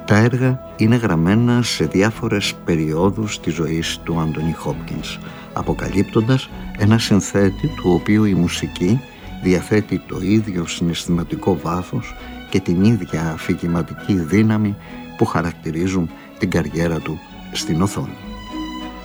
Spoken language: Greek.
Τα έργα είναι γραμμένα σε διάφορες περιόδους της ζωής του Άντονι Χόπκινς, αποκαλύπτοντας ένα συνθέτη του οποίου η μουσική διαθέτει το ίδιο συναισθηματικό βάθος και την ίδια αφηγηματική δύναμη που χαρακτηρίζουν την καριέρα του στην οθόνη.